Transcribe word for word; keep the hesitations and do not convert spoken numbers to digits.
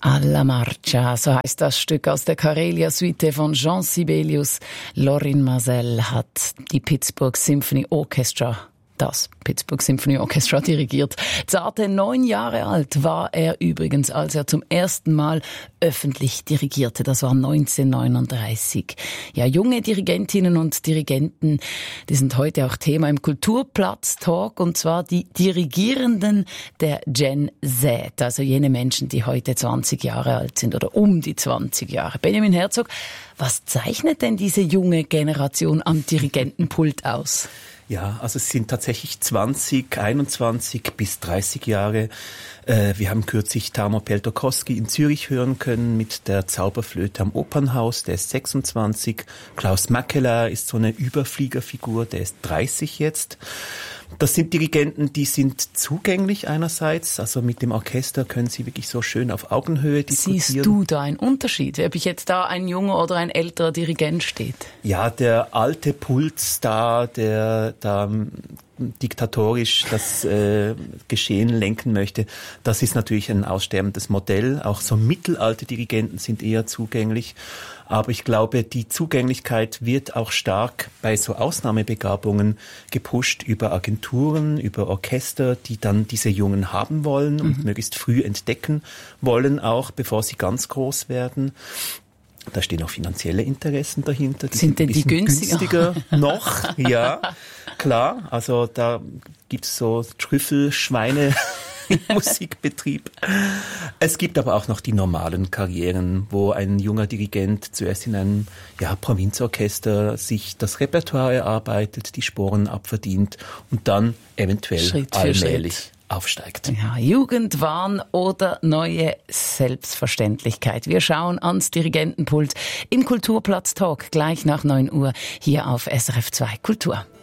Alla Marcia, so heißt das Stück aus der Karelia-Suite von Jean Sibelius. Lorin Maazel hat die Pittsburgh Symphony Orchestra, das Pittsburgh Symphony Orchestra dirigiert. Zarte neun Jahre alt war er übrigens, als er zum ersten Mal öffentlich dirigierte. Das war neunzehnhundertneununddreißig. Ja, junge Dirigentinnen und Dirigenten, die sind heute auch Thema im Kulturplatz-Talk, und zwar die Dirigierenden der Gen Z, also jene Menschen, die heute zwanzig Jahre alt sind oder um die zwanzig Jahre. Benjamin Herzog, was zeichnet denn diese junge Generation am Dirigentenpult aus? Ja, also es sind tatsächlich zwanzig, einundzwanzig bis dreißig Jahre. Äh, wir haben kürzlich Tarmo Peltokoski in Zürich hören können mit der Zauberflöte am Opernhaus, der ist sechsundzwanzig. Klaus Makela ist so eine Überfliegerfigur, der ist dreißig jetzt. Das sind Dirigenten, die sind zugänglich einerseits, also mit dem Orchester können sie wirklich so schön auf Augenhöhe diskutieren. Siehst du da einen Unterschied, ob ich jetzt da ein junger oder ein älterer Dirigent steht? Ja, der alte Pultstar, der da diktatorisch das äh, Geschehen lenken möchte, das ist natürlich ein aussterbendes Modell. Auch so mittelalte Dirigenten sind eher zugänglich. Aber ich glaube, die Zugänglichkeit wird auch stark bei so Ausnahmebegabungen gepusht über Agenturen, über Orchester, die dann diese Jungen haben wollen und mhm. möglichst früh entdecken wollen, auch bevor sie ganz groß werden. Da stehen auch finanzielle Interessen dahinter. Die sind, sind denn die günstiger? günstiger noch? Ja, klar. Also da gibt's so Trüffelschweine im Musikbetrieb. Es gibt aber auch noch die normalen Karrieren, wo ein junger Dirigent zuerst in einem ja, Provinzorchester sich das Repertoire erarbeitet, die Sporen abverdient und dann eventuell Schritt für allmählich Schritt aufsteigt. Ja, Jugendwahn oder neue Selbstverständlichkeit. Wir schauen ans Dirigentenpult im Kulturplatz Talk gleich nach neun Uhr hier auf S R F zwei Kultur.